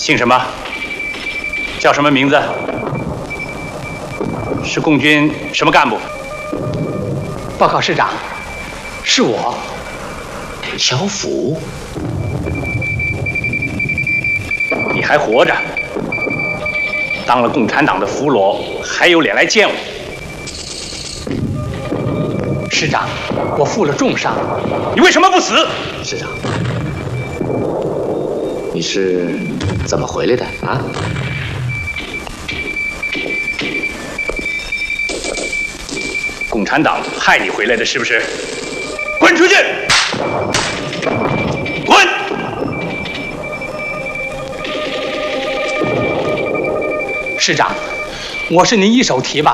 姓什么？叫什么名字？是共军什么干部？ 报告师长，是我， 小虎。 你还活着？当了共产党的俘虏，还有脸来见我？ 师长，我负了重伤， 你为什么不死？ 师长，你是怎么回来的啊？ 共产党害你回来的是不是？滚出去！滚！ 师长，我是您一手提拔